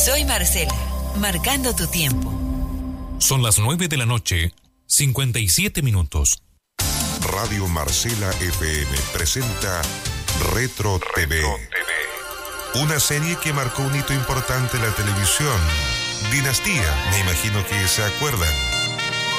Soy Marcela, marcando tu tiempo. Son las 9 de la noche, 57 minutos. Radio Marcela FM presenta Retro TV. Una serie que marcó un hito importante en la televisión. Dinastía, me imagino que se acuerdan.